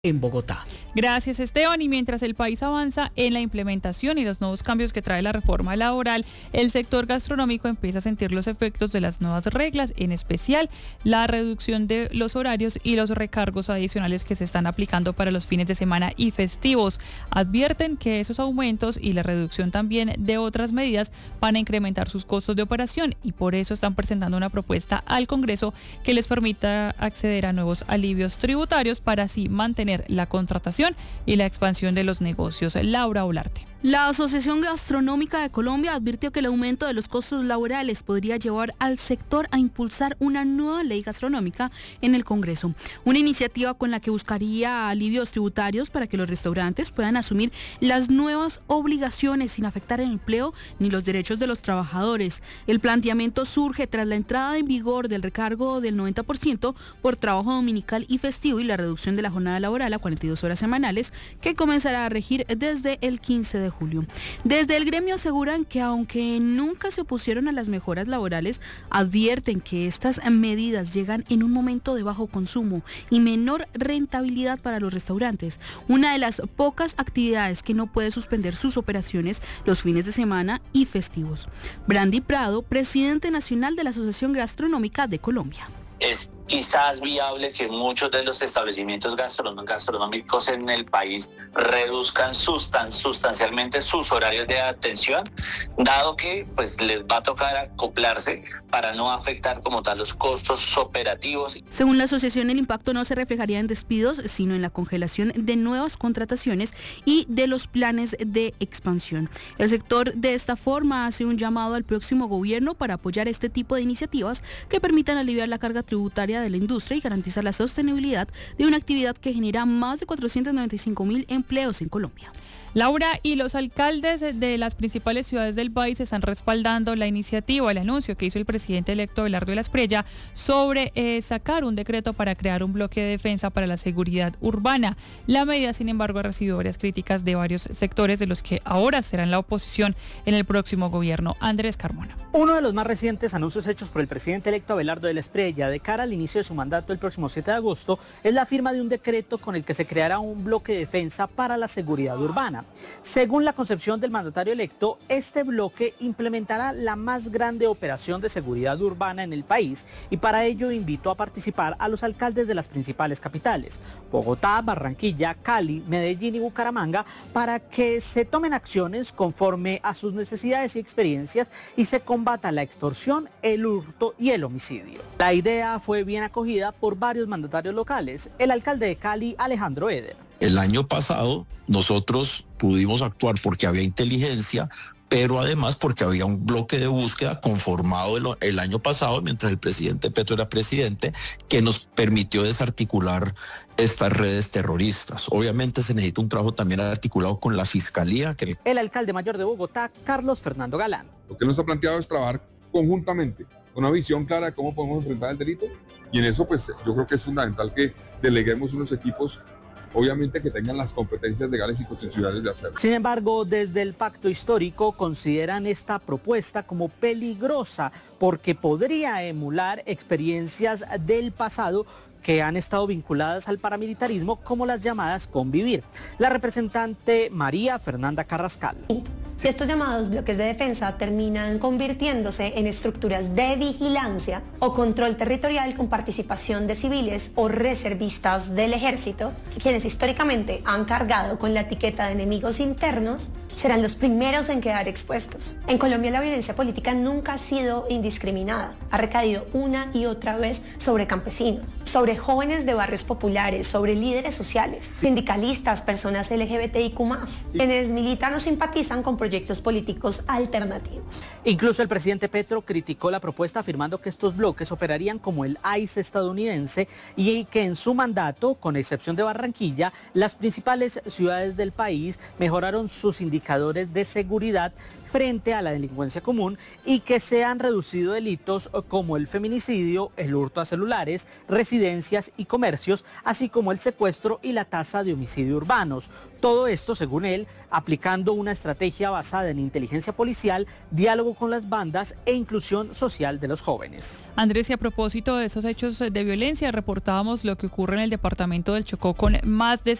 en Bogotá. Gracias, Esteban. Y mientras el país avanza en la implementación y los nuevos cambios que trae la reforma laboral, el sector gastronómico empieza a sentir los efectos de las nuevas reglas, en especial la reducción de los horarios y los recargos adicionales que se están aplicando para los fines de semana y festivos. Advierten que esos aumentos y la reducción también de otras medidas van a incrementar sus costos de operación y por eso están presentando una propuesta al Congreso que les permita acceder a nuevos alivios tributarios para así mantener la contratación y la expansión de los negocios. Laura Olarte. La Asociación Gastronómica de Colombia advirtió que el aumento de los costos laborales podría llevar al sector a impulsar una nueva ley gastronómica en el Congreso. Una iniciativa con la que buscaría alivios tributarios para que los restaurantes puedan asumir las nuevas obligaciones sin afectar el empleo ni los derechos de los trabajadores. El planteamiento surge tras la entrada en vigor del recargo del 90% por trabajo dominical y festivo y la reducción de la jornada laboral a 42 horas semanales que comenzará a regir desde el 15 de julio. Desde el gremio aseguran que aunque nunca se opusieron a las mejoras laborales, advierten que estas medidas llegan en un momento de bajo consumo y menor rentabilidad para los restaurantes, una de las pocas actividades que no puede suspender sus operaciones los fines de semana y festivos. Brandy Prado, presidente nacional de la Asociación Gastronómica de Colombia. Es quizás viable que muchos de los establecimientos gastronómicos en el país reduzcan sustancialmente sus horarios de atención, dado que pues les va a tocar acoplarse para no afectar como tal los costos operativos. Según la asociación, el impacto no se reflejaría en despidos, sino en la congelación de nuevas contrataciones y de los planes de expansión. El sector de esta forma hace un llamado al próximo gobierno para apoyar este tipo de iniciativas que permitan aliviar la carga tributaria de la industria y garantizar la sostenibilidad de una actividad que genera más de 495.000 empleos en Colombia. Laura, y los alcaldes de las principales ciudades del país están respaldando la iniciativa, el anuncio que hizo el presidente electo Abelardo de la Espriella sobre sacar un decreto para crear un bloque de defensa para la seguridad urbana. La medida, sin embargo, ha recibido varias críticas de varios sectores de los que ahora serán la oposición en el próximo gobierno. Andrés Carmona. Uno de los más recientes anuncios hechos por el presidente electo Abelardo de la Espriella de cara al inicio de su mandato el próximo 7 de agosto es la firma de un decreto con el que se creará un bloque de defensa para la seguridad urbana. Según la concepción del mandatario electo, este bloque implementará la más grande operación de seguridad urbana en el país y para ello invitó a participar a los alcaldes de las principales capitales, Bogotá, Barranquilla, Cali, Medellín y Bucaramanga, para que se tomen acciones conforme a sus necesidades y experiencias y se combata la extorsión, el hurto y el homicidio. La idea fue bien acogida por varios mandatarios locales. El alcalde de Cali, Alejandro Eder. El año pasado nosotros pudimos actuar porque había inteligencia, pero además porque había un bloque de búsqueda conformado el año pasado, mientras el presidente Petro era presidente, que nos permitió desarticular estas redes terroristas. Obviamente se necesita un trabajo también articulado con la Fiscalía. El alcalde mayor de Bogotá, Carlos Fernando Galán. Lo que nos ha planteado es trabajar conjuntamente, con una visión clara de cómo podemos enfrentar el delito, y en eso pues yo creo que es fundamental que deleguemos unos equipos obviamente que tengan las competencias legales y constitucionales de hacerlo. Sin embargo, desde el Pacto Histórico consideran esta propuesta como peligrosa porque podría emular experiencias del pasado que han estado vinculadas al paramilitarismo, como las llamadas Convivir. La representante María Fernanda Carrascal. Si estos llamados bloques de defensa terminan convirtiéndose en estructuras de vigilancia o control territorial con participación de civiles o reservistas del ejército, quienes históricamente han cargado con la etiqueta de enemigos internos, serán los primeros en quedar expuestos. En Colombia la violencia política nunca ha sido indiscriminada, ha recaído una y otra vez sobre campesinos, sobre jóvenes de barrios populares, sobre líderes sociales, sindicalistas, personas LGBTIQ+, quienes militan o simpatizan con proyectos políticos alternativos. Incluso el presidente Petro criticó la propuesta afirmando que estos bloques operarían como el ICE estadounidense y que en su mandato, con excepción de Barranquilla, las principales ciudades del país mejoraron sus indicadores indicadores de seguridad frente a la delincuencia común y que se han reducido delitos como el feminicidio, el hurto a celulares, residencias y comercios, así como el secuestro y la tasa de homicidio urbanos. Todo esto, según él, aplicando una estrategia basada en inteligencia policial, diálogo con las bandas e inclusión social de los jóvenes. Andrés, y a propósito de esos hechos de violencia, reportábamos lo que ocurre en el departamento del Chocó con más de